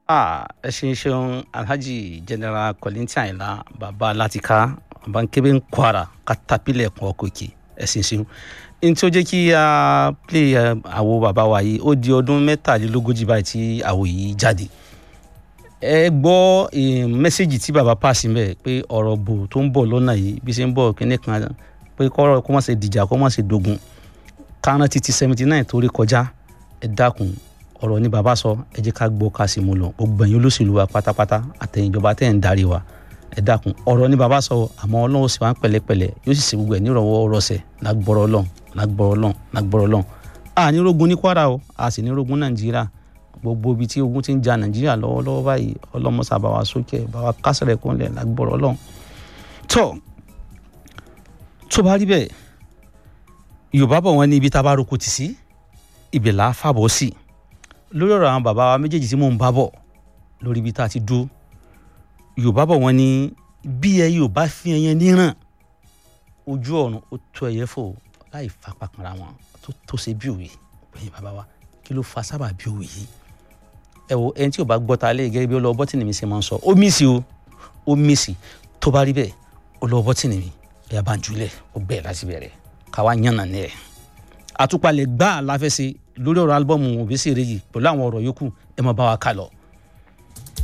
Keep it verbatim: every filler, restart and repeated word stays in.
Ah, ẹ ṣeun ṣeun Alhaji General Kollington Ayinla bàbá Latika bankebe Kwara katapilẹ̀ kan ọkọ̀ọ̀kì ẹ ṣeun ṣeun. n tí ó jẹ́ kí a play àwo bàbá wa yìí ó di ọdún mẹ́tàlélógójì báyìí tí àwo yìí jáde. ẹ gbọ́ mẹ́sẹ̀gì tí bàbá pass mbẹ̀ pé ọ̀rọ̀ bò tó ń bọ̀ lọ́nà yìí bí ṣe ń bọ̀ kíní kan pé kọ́rọ̀ kó má ṣe dìjà kó má ṣe dogun kánà títí seventy nine torí kọjá ẹ dákun ọ̀rọ̀ ní bàbá sọ ẹ jẹ́ ká gbọ́ ká sì mú lọ gbogbo ẹ̀yin olóṣèlú wa pátápátá àtẹ̀yìnjọba tẹ̀ ń darí wa ẹ dákun ọ̀rọ̀ ní bàbá sọ àmọ́ Ọlọ́run sì wá ń pẹ̀lẹ́pẹ̀lẹ́ yóò sì ṣe gbogbo ẹ̀ nírọ̀wọ́ rọsẹ̀ lágbọ́rọ̀ Ọlọ́run lágbọ́rọ̀ Ọlọ́run lágbọ́rọ̀ Ọlọ́run a ní rogun ní Kwara o a sì ní rogun Nàìjíríà gbogbo ibi tí ogun ti ń ja Nàìjíríà lọ́wọ́lọ́wọ́ báyìí ọlọ́mọsà bá wa sókè bá wa kásẹ̀rẹ̀ kúnlẹ̀ lágbọ́rọ̀ Ọlọ́run tó tó bá rí bẹ́ẹ̀ Yorùbá bọ̀ wọ́n ní ibi tá a bá roko tì sí ibẹ̀ là á fàbọ̀ sí lórí ọ̀rọ̀ àwọn bàbá wa méjèèjì tí mò ń bá bọ̀ lórí ibi tá a ti dúró Yorùbá bọ̀ wọ́n ní bí ẹ Yorùbá fi ẹyẹ níran ojú ọ̀run ó tó ẹyẹ fò láì fapá kanra wọn tó tó ṣe bí òwe pẹ̀yìn bàbá wa kí ló fa sábà bí òwe yìí ẹ wo ẹni tí ò bá gbọ́ ta lé gẹ́gẹ́ bí ó lọ bọ́tìnì mi ṣe máa ń sọ ó mísì o ó mísì tó bá rí bẹ́ẹ̀ ó lọ bọ́tìnì mi ẹ̀yà bá ń julẹ̀ ó bẹ́ẹ̀ láti bẹ̀rẹ̀ káwa yànnà ní ẹ̀ àtúpalẹ̀ gbáà láfẹ́ ṣe lórí ọ̀rọ̀ álbọ́ọ̀mù Obesere yìí pẹ̀lú àwọn ọ̀rọ̀ yòókù ẹ máa bá wa kà lọ.